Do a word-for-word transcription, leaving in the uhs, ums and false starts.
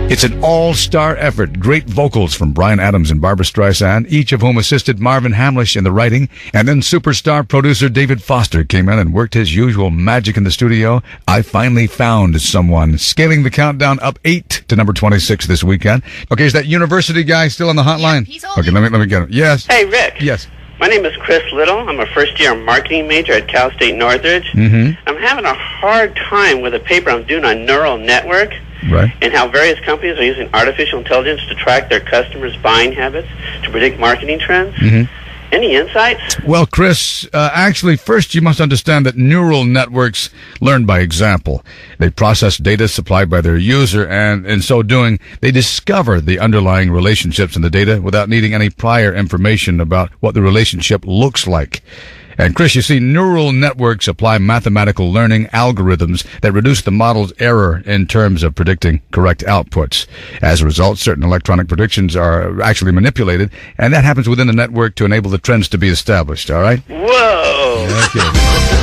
It's an all-star effort. Great vocals from Bryan Adams and Barbra Streisand, each of whom assisted Marvin Hamlish in the writing. And then superstar producer David Foster came in and worked his usual magic in the studio. I Finally Found Someone, scaling the countdown up eight to number twenty-six this weekend. Okay, is that university guy still on the hotline? Yeah, he's holding. Okay, let me let me get him. Yes. Hey, Rick. Yes. My name is Chris Little. I'm a first-year marketing major at Cal State Northridge. Mm-hmm. I'm having a hard time with a paper I'm doing on neural network Right. and how various companies are using artificial intelligence to track their customers' buying habits to predict marketing trends. Mm-hmm. Any insights? Well, Chris, uh, actually, first you must understand that neural networks learn by example. They process data supplied by their user, and in so doing, they discover the underlying relationships in the data without needing any prior information about what the relationship looks like. And Chris, you see, neural networks apply mathematical learning algorithms that reduce the model's error in terms of predicting correct outputs. As a result, certain electronic predictions are actually manipulated, and that happens within the network to enable the trends to be established, all right? Whoa! Okay.